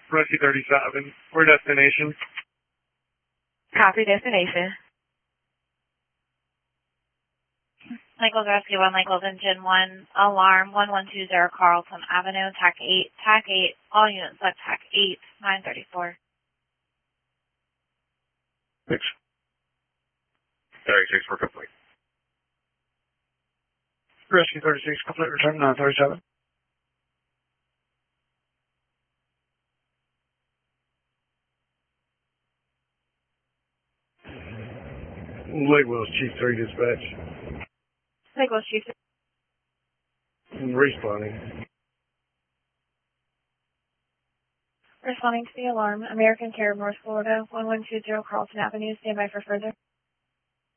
Rescue 37. We're destination. Copy destination. Michael's Rescue 1, Michael's Engine 1, alarm 1120 Carlton Avenue, TAC 8, all units left TAC 8, 934. 6. 36, we're complete. Rescue 36, complete return 937. Lake Wells, Chief 3 dispatch. Lake Wells, Chief 3. Responding. Responding to the alarm, American Care of North Florida, 1120 Carlton Avenue, stand by for further.